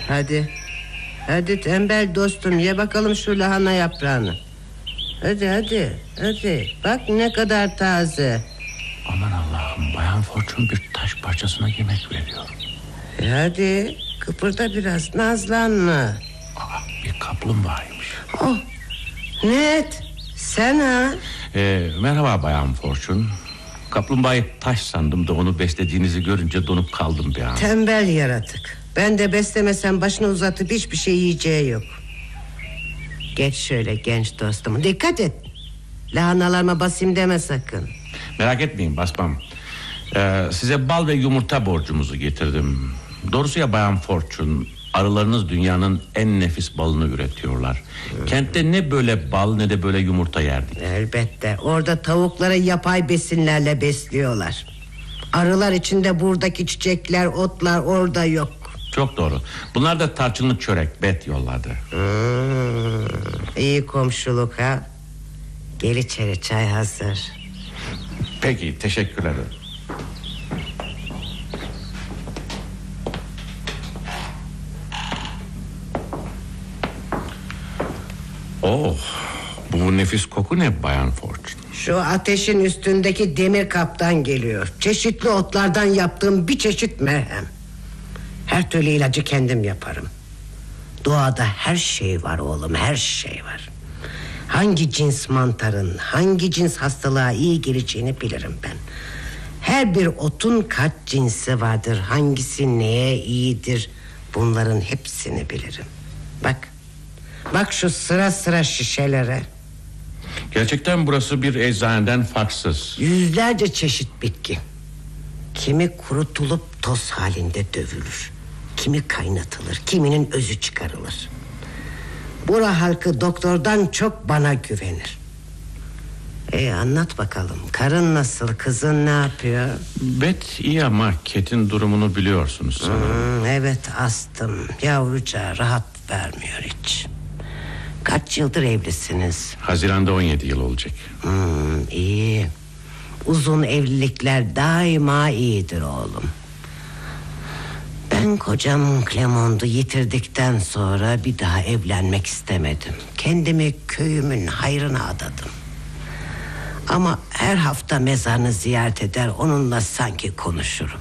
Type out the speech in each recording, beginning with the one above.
Hadi. Hadi tembel dostum, ye bakalım şu lahana yaprağını. Hadi. Bak ne kadar taze. Aman Allah'ım, Bayan Fortune bir taş parçasına yemek veriyor. Hadi kıpırda biraz, nazlanma. Bir kaplumbağaymış. Oh, Ned, sen ha? Merhaba Bayan Fortune. Kaplumbağayı taş sandım da onu beslediğinizi görünce donup kaldım bir an. Tembel yaratık. Ben de beslemesem başını uzatıp hiçbir şey yiyeceği yok. Geç şöyle genç dostum. Dikkat et. Lahanalarıma basayım deme sakın. Merak etmeyin, basmam. Size bal ve yumurta borcumuzu getirdim. Doğrusu ya Bayan Fortune, arılarınız dünyanın en nefis balını üretiyorlar. Kentte ne böyle bal ne de böyle yumurta yerdik. Elbette. Orada tavukları yapay besinlerle besliyorlar. Arılar içinde buradaki çiçekler, otlar orada yok. Çok doğru. Bunlar da tarçınlı çörek, bet yolladı. İyi komşuluk ha. Gel içeri, çay hazır. Peki, teşekkür ederim. Bu nefis koku ne Bayan Fortune? Şu ateşin üstündeki demir kaptan geliyor. Çeşitli otlardan yaptığım bir çeşit merhem. Her türlü ilacı kendim yaparım. Doğada her şey var oğlum, her şey var. Hangi cins mantarın, hangi cins hastalığa iyi geleceğini bilirim ben. Her bir otun kaç cinsi vardır, hangisi neye iyidir, bunların hepsini bilirim. Bak şu sıra sıra şişelere. Gerçekten burası bir eczaneden farksız. Yüzlerce çeşit bitki. Kimi kurutulup toz halinde dövülür, kimi kaynatılır, kiminin özü çıkarılır. Bura halkı doktordan çok bana güvenir. Anlat bakalım, karın nasıl, kızın ne yapıyor? Bet iyi ama Ket'in durumunu biliyorsunuz sanırım. Evet, astım. Yavruca rahat vermiyor hiç. Kaç yıldır evlisiniz? Haziran'da 17 yıl olacak. İyi. Uzun evlilikler daima iyidir oğlum. Ben kocam Clement'u yitirdikten sonra bir daha evlenmek istemedim. Kendimi köyümün hayrına adadım. Ama her hafta mezarını ziyaret eder, onunla sanki konuşurum.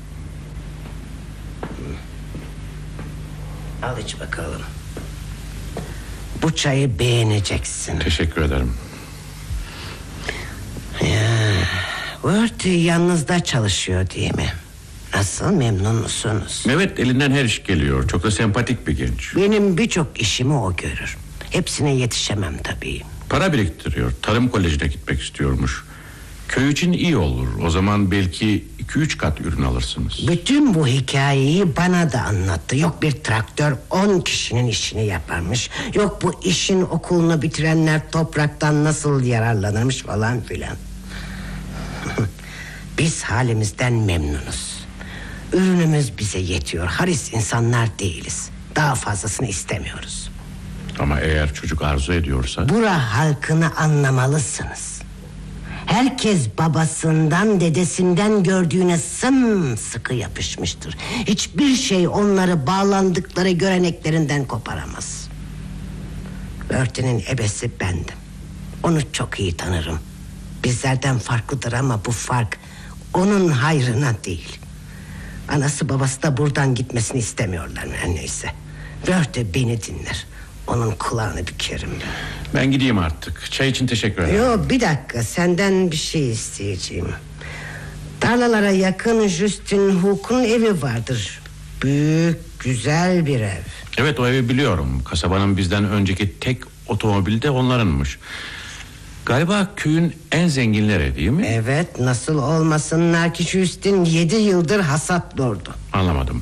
Al iç bakalım. Bu çayı beğeneceksin. Teşekkür ederim. Worthy yanınızda çalışıyor değil mi? Nasıl, memnun musunuz? Evet, elinden her iş geliyor. Çok da sempatik bir genç. Benim birçok işimi o görür. Hepsine yetişemem tabii. Para biriktiriyor. Tarım kolejine gitmek istiyormuş. Köy için iyi olur. O zaman belki 2-3 kat ürün alırsınız. Bütün bu hikayeyi bana da anlattı. Yok bir traktör 10 kişinin işini yaparmış. Yok bu işin okulunu bitirenler topraktan nasıl yararlanırmış falan filan. Biz halimizden memnunuz. Ürünümüz bize yetiyor. Haris insanlar değiliz. Daha fazlasını istemiyoruz. Ama eğer çocuk arzu ediyorsa... Bura halkını anlamalısınız. Herkes babasından, dedesinden gördüğüne sımsıkı yapışmıştır. Hiçbir şey onları bağlandıkları göreneklerinden koparamaz. Bertie'nin ebesi bendim. Onu çok iyi tanırım. Bizlerden farklıdır ama bu fark onun hayrına değil. Anası babası da buradan gitmesini istemiyorlar her neyse. Bertie beni dinler. Onun kulağını bükerim. Ben gideyim artık. Çay için teşekkür ederim. Yok, bir dakika, senden bir şey isteyeceğim. Tarlalara yakın Justin Hook'un evi vardır. Büyük, güzel bir ev. Evet, o evi biliyorum. Kasabanın bizden önceki tek otomobili de onlarınmış. Galiba köyün en zenginleri değil mi? Evet, nasıl olmasınlar ki, Justin 7 yıldır hasat lordu. Anlamadım.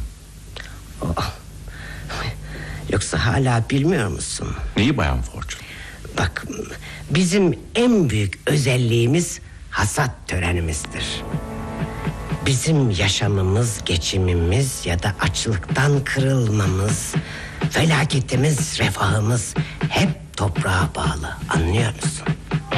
Yoksa hala bilmiyor musun? Neyi Bayan Fortune? Bak, bizim en büyük özelliğimiz hasat törenimizdir. Bizim yaşamımız, geçimimiz ya da açlıktan kırılmamız, felaketimiz, refahımız hep toprağa bağlı. Anlıyor musun?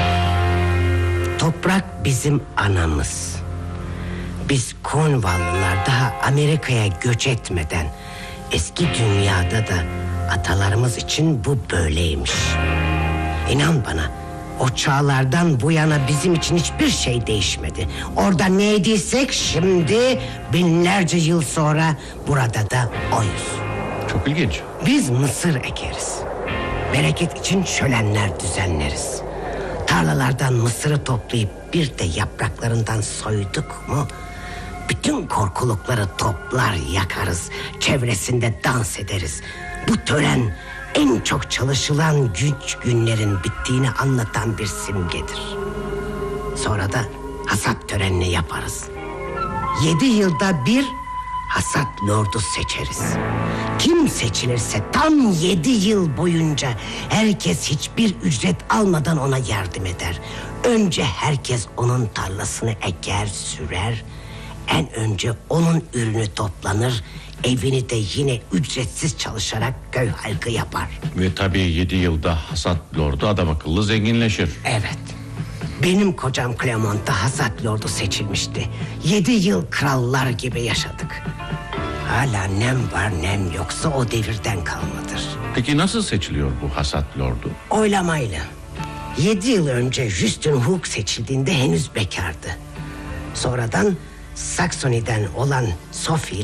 Toprak bizim anamız. Biz Cornwall'lılar daha Amerika'ya göç etmeden Eski dünyada da atalarımız için bu böyleymiş. İnan bana, o çağlardan bu yana bizim için hiçbir şey değişmedi. Orada neydiysek şimdi binlerce yıl sonra burada da oyuz. Çok ilginç. Biz mısır ekeriz. Bereket için şölenler düzenleriz. Tarlalardan mısırı toplayıp bir de yapraklarından soyduk mu bütün korkulukları toplar yakarız. Çevresinde dans ederiz. Bu tören en çok çalışılan güç günlerin bittiğini anlatan bir simgedir. Sonra da hasat törenini yaparız. 7 yılda bir hasat lordu seçeriz. Kim seçilirse tam 7 yıl boyunca herkes hiçbir ücret almadan ona yardım eder. Önce herkes onun tarlasını eker, sürer. En önce onun ürünü toplanır. Evini de yine ücretsiz çalışarak köy halkı yapar. Ve tabii 7 yılda hasat lordu adam akıllı zenginleşir. Evet. Benim kocam Clement'ta hasat lordu seçilmişti. 7 yıl krallar gibi yaşadık. Hala nem var nem yoksa o devirden kalmadır. Peki nasıl seçiliyor bu hasat lordu? Oylamayla. 7 yıl önce Justin Hooke seçildiğinde henüz bekardı. Sonradan Saksoni'den olan Sophie